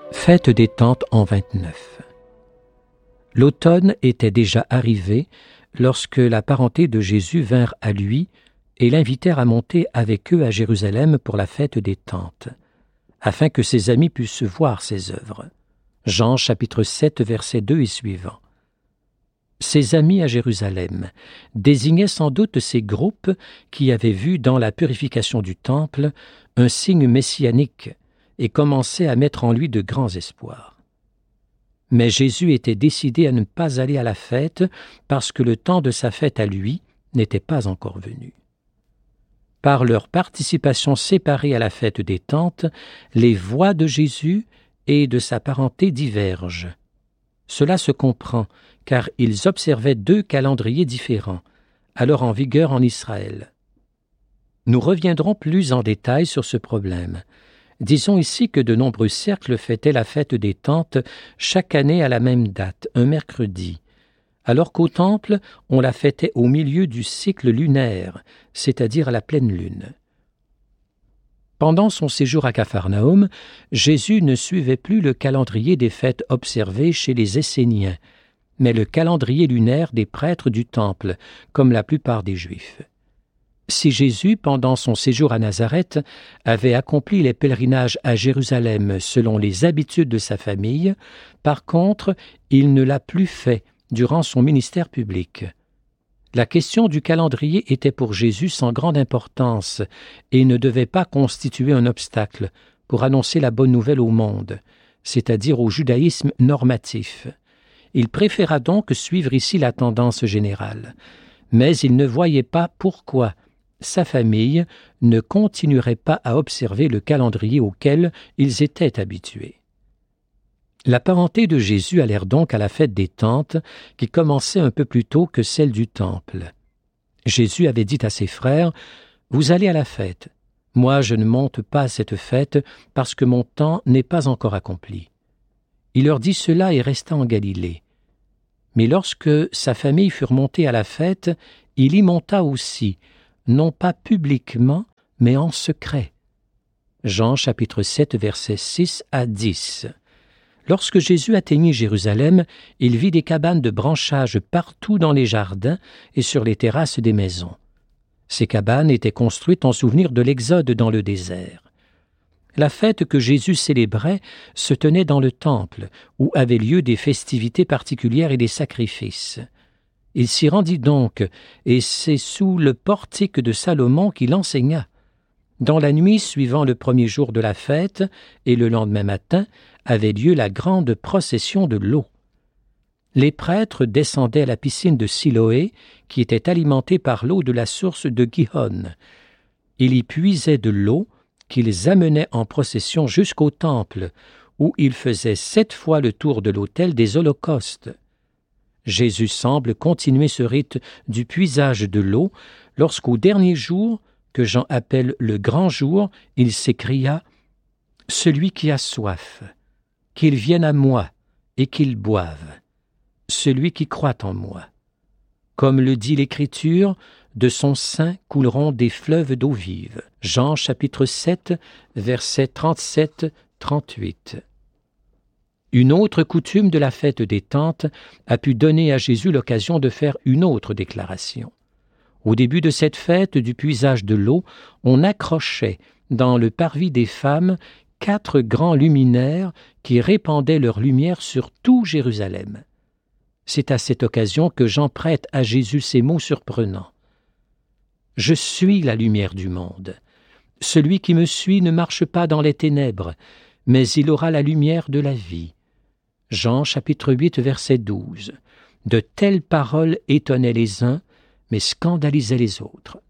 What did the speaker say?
Fête des Tentes en 29. L'automne était déjà arrivé lorsque la parenté de Jésus vinrent à lui et l'invitèrent à monter avec eux à Jérusalem pour la fête des Tentes, afin que ses amis puissent voir ses œuvres. Jean chapitre 7, versets 2 et suivants. Ses amis à Jérusalem désignaient sans doute ces groupes qui avaient vu dans la purification du temple un signe messianique et commençaient à mettre en lui de grands espoirs. Mais Jésus était décidé à ne pas aller à la fête parce que le temps de sa fête à lui n'était pas encore venu. Par leur participation séparée à la fête des Tentes, les voix de Jésus et de sa parenté divergent. Cela se comprend, car ils observaient deux calendriers différents, alors en vigueur en Israël. Nous reviendrons plus en détail sur ce problème. Disons ici que de nombreux cercles fêtaient la fête des Tentes chaque année à la même date, un mercredi, alors qu'au Temple, on la fêtait au milieu du cycle lunaire, c'est-à-dire à la pleine lune. Pendant son séjour à Capharnaüm, Jésus ne suivait plus le calendrier des fêtes observées chez les Esséniens, mais le calendrier lunaire des prêtres du Temple, comme la plupart des Juifs. Si Jésus, pendant son séjour à Nazareth, avait accompli les pèlerinages à Jérusalem selon les habitudes de sa famille, par contre, il ne l'a plus fait durant son ministère public. La question du calendrier était pour Jésus sans grande importance et ne devait pas constituer un obstacle pour annoncer la bonne nouvelle au monde, c'est-à-dire au judaïsme normatif. Il préféra donc suivre ici la tendance générale, mais il ne voyait pas pourquoi sa famille ne continuerait pas à observer le calendrier auquel ils étaient habitués. La parenté de Jésus allèrent donc à la fête des Tentes, qui commençait un peu plus tôt que celle du Temple. Jésus avait dit à ses frères, « Vous allez à la fête. Moi, je ne monte pas à cette fête parce que mon temps n'est pas encore accompli. » Il leur dit cela et resta en Galilée. Mais lorsque sa famille fut montée à la fête, il y monta aussi, non pas publiquement, mais en secret. Jean chapitre 7, versets 6 à 10. Lorsque Jésus atteignit Jérusalem, il vit des cabanes de branchage partout dans les jardins et sur les terrasses des maisons. Ces cabanes étaient construites en souvenir de l'Exode dans le désert. La fête que Jésus célébrait se tenait dans le temple, où avaient lieu des festivités particulières et des sacrifices. Il s'y rendit donc, et c'est sous le portique de Salomon qu'il enseigna. Dans la nuit suivant le premier jour de la fête, et le lendemain matin, avait lieu la grande procession de l'eau. Les prêtres descendaient à la piscine de Siloé, qui était alimentée par l'eau de la source de Gihon. Ils y puisaient de l'eau qu'ils amenaient en procession jusqu'au temple, où ils faisaient 7 fois le tour de l'autel des holocaustes. Jésus semble continuer ce rite du puisage de l'eau lorsqu'au dernier jour, que Jean appelle le grand jour, il s'écria « Celui qui a soif, qu'il vienne à moi et qu'il boive, celui qui croit en moi. Comme le dit l'Écriture, de son sein couleront des fleuves d'eau vive. » Jean chapitre 7, versets 37-38. Une autre coutume de la fête des Tentes a pu donner à Jésus l'occasion de faire une autre déclaration. Au début de cette fête du puisage de l'eau, on accrochait dans le parvis des femmes 4 grands luminaires qui répandaient leur lumière sur tout Jérusalem. C'est à cette occasion que Jean prête à Jésus ces mots surprenants. « Je suis la lumière du monde. Celui qui me suit ne marche pas dans les ténèbres, mais il aura la lumière de la vie. » Jean chapitre 8, verset 12. De telles paroles étonnaient les uns, mais scandalisaient les autres.